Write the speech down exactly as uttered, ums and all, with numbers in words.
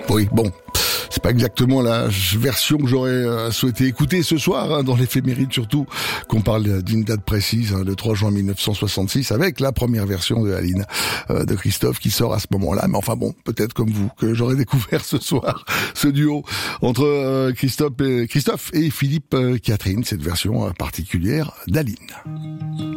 Oui, bon, c'est pas exactement la version que j'aurais euh, souhaité écouter ce soir, hein, dans l'éphéméride surtout, qu'on parle d'une date précise, hein, le trois juin mille neuf cent soixante-six, avec la première version de Aline, euh, de Christophe, qui sort à ce moment-là. Mais enfin bon, peut-être comme vous, que j'aurais découvert ce soir ce duo entre euh, Christophe, et, Christophe et Philippe euh, Catherine, cette version euh, particulière d'Aline.